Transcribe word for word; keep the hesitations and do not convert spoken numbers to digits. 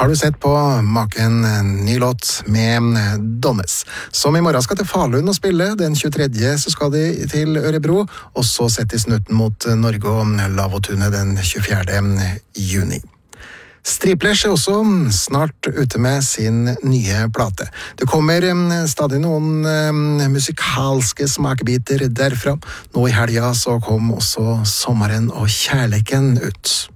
har du sett på maken ny låt med Donnes, som i morgen skal til Falun og spille. Den tjuetredje så skal de til Ørebro, og så setter snutten mot Norge og Lavotunet den tjuefjerde juni. Striplers er også snart ute med sin nye plate. Det kommer stadig noen musikalske smakebiter derfra. Nå i helga så kom også Sommeren og kjærleken ut.